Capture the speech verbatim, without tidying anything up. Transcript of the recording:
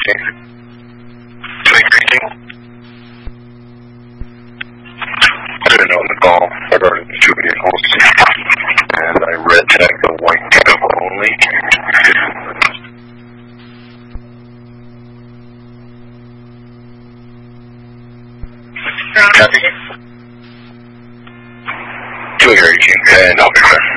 Doing greeting. I've been on the call regarding the two vehicles, and I red tag the white pickup only. Copy. two eighty-two, and I'll be there.